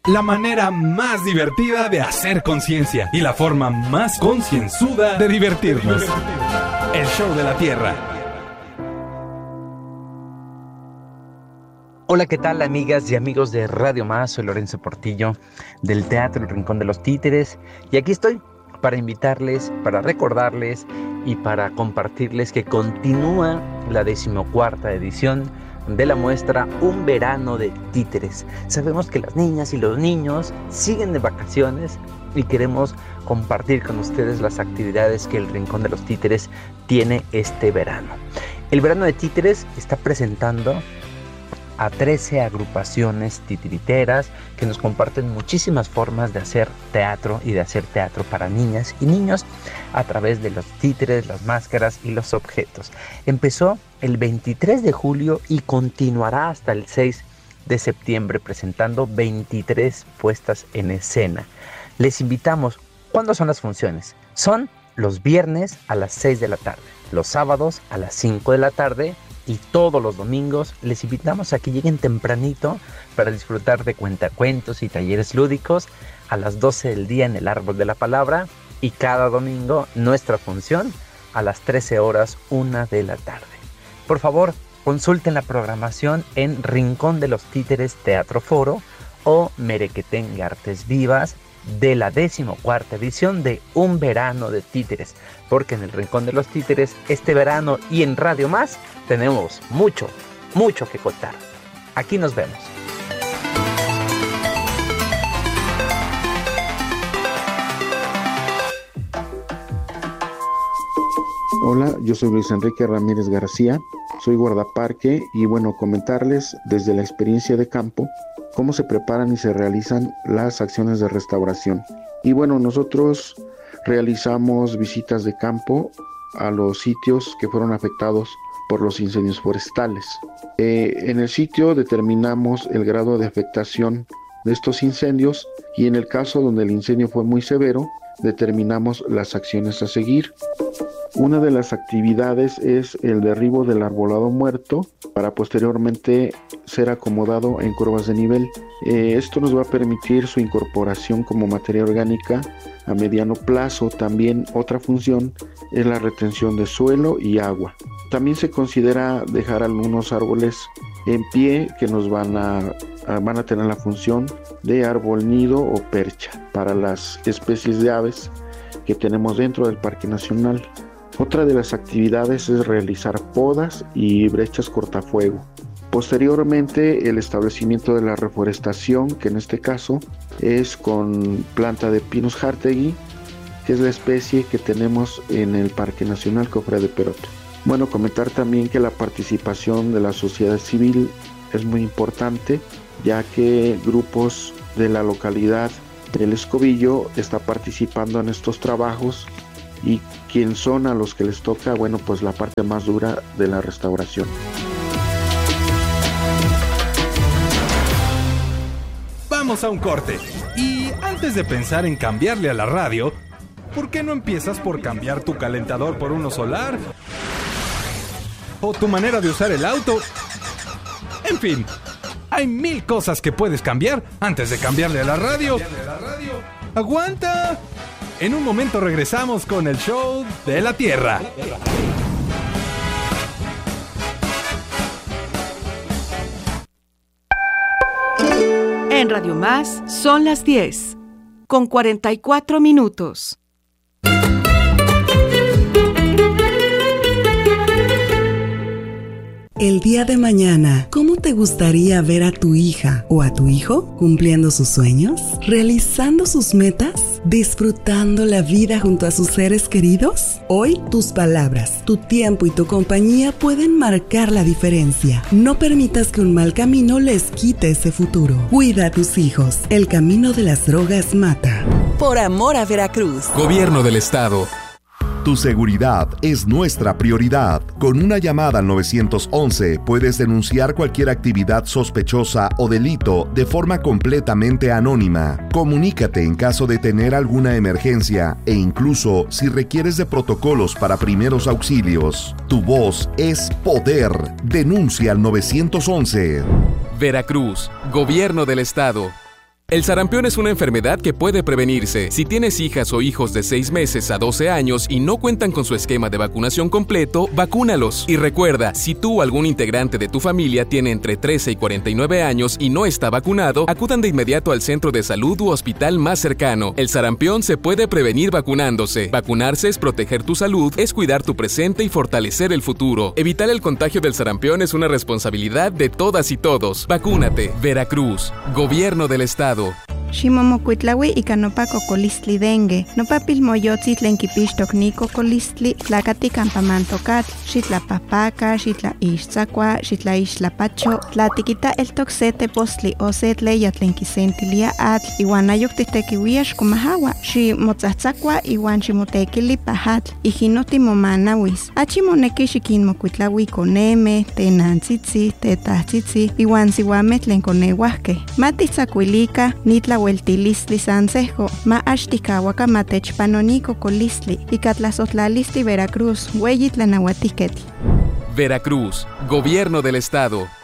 La manera más divertida de hacer conciencia y la forma más concienzuda de divertirnos. El show de la Tierra. Hola, ¿qué tal, amigas y amigos de Radio Más? Soy Lorenzo Portillo del Teatro El Rincón de los Títeres y aquí estoy para invitarles, para recordarles y para compartirles que continúa la 14ª edición de la muestra Un Verano de Títeres. Sabemos que las niñas y los niños siguen de vacaciones y queremos compartir con ustedes las actividades que el Rincón de los Títeres tiene este verano. El Verano de Títeres está presentando a 13 agrupaciones titiriteras que nos comparten muchísimas formas de hacer teatro y de hacer teatro para niñas y niños a través de los títeres, las máscaras y los objetos. Empezó el 23 de julio y continuará hasta el 6 de septiembre presentando 23 puestas en escena. Les invitamos. ¿Cuándo son las funciones? Son los viernes a las 6 de la tarde, los sábados a las 5 de la tarde y todos los domingos. Les invitamos a que lleguen tempranito para disfrutar de cuentacuentos y talleres lúdicos a las 12 del día en el Árbol de la Palabra y cada domingo nuestra función a las 13 horas 1 de la tarde. Por favor, consulten la programación en Rincón de los Títeres Teatro Foro o Merequetengue Artes Vivas de la 14ª edición de Un Verano de Títeres, porque en el Rincón de los Títeres este verano y en Radio Más tenemos mucho que contar. Aquí nos vemos. Hola, yo soy Luis Enrique Ramírez García, soy guardaparque y comentarles desde la experiencia de campo cómo se preparan y se realizan las acciones de restauración. Y nosotros realizamos visitas de campo a los sitios que fueron afectados por los incendios forestales. En el sitio determinamos el grado de afectación de estos incendios y en el caso donde el incendio fue muy severo, determinamos las acciones a seguir. Una de las actividades es el derribo del arbolado muerto para posteriormente ser acomodado en curvas de nivel. Esto nos va a permitir su incorporación como materia orgánica a mediano plazo. También otra función es la retención de suelo y agua. También se considera dejar algunos árboles en pie que nos van a tener la función de árbol nido o percha para las especies de aves que tenemos dentro del Parque Nacional. Otra de las actividades es realizar podas y brechas cortafuego. Posteriormente, el establecimiento de la reforestación, que en este caso es con planta de Pinus hartegui, que es la especie que tenemos en el Parque Nacional Cofre de Perote. Comentar también que la participación de la sociedad civil es muy importante, ya que grupos de la localidad del Escobillo está participando en estos trabajos y quien son a los que les toca, la parte más dura de la restauración. Vamos a un corte. Y antes de pensar en cambiarle a la radio, ¿por qué no empiezas por cambiar tu calentador por uno solar? O tu manera de usar el auto. En fin, hay 1000 cosas que puedes cambiar antes de cambiarle a la radio. ¡Aguanta! En un momento regresamos con el show de la Tierra. En Radio Más son las 10, con 44 minutos. El día de mañana, ¿cómo te gustaría ver a tu hija o a tu hijo cumpliendo sus sueños, realizando sus metas, disfrutando la vida junto a sus seres queridos? Hoy, tus palabras, tu tiempo y tu compañía pueden marcar la diferencia. No permitas que un mal camino les quite ese futuro. Cuida a tus hijos. El camino de las drogas mata. Por amor a Veracruz. Gobierno del Estado. Tu seguridad es nuestra prioridad. Con una llamada al 911 puedes denunciar cualquier actividad sospechosa o delito de forma completamente anónima. Comunícate en caso de tener alguna emergencia e incluso si requieres de protocolos para primeros auxilios. Tu voz es poder. Denuncia al 911. Veracruz, Gobierno del Estado. El sarampión es una enfermedad que puede prevenirse. Si tienes hijas o hijos de 6 meses a 12 años y no cuentan con su esquema de vacunación completo, vacúnalos. Y recuerda, si tú o algún integrante de tu familia tiene entre 13 y 49 años y no está vacunado, acudan de inmediato al centro de salud u hospital más cercano. El sarampión se puede prevenir vacunándose. Vacunarse es proteger tu salud, es cuidar tu presente y fortalecer el futuro. Evitar el contagio del sarampión es una responsabilidad de todas y todos. Vacúnate. Veracruz. Gobierno del Estado. Ximomocuitlaui ika nopa cocolistli dengue. Nopa pilmoyotzi tlen kipixtok ni cocolistli tlakati campamantocat, xitlapahpaca, xitlaixtzakua, xitlaixtlapacho, tlatikita eltok se tepostli o se tleya tlen kisentilia atl, iwan ayok titekiuia xkomahawa, ximotzatzakua iwan ximotekili pahatl, ijino timomanawis. Achimoneki xikinmokuitlaui koneme, tenantzitzi, tetahtzitzi, iwan siuameh tlen koneuahkeh. Matitzakuilika, nitla Hueltilistli Sansejo, ma axtikawaka matechpanoniko colistli, ikatlazotlalistli Veracruz, hueyitlanauatiketl. Veracruz, Gobierno del Estado.